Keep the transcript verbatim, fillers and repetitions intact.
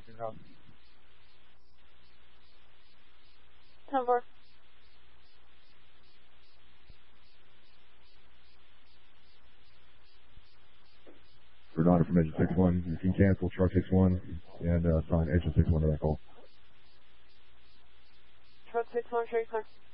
ten four. Renata from engine six one, you can cancel truck six one and uh, sign engine six one to that call. Truck six one, sure you can.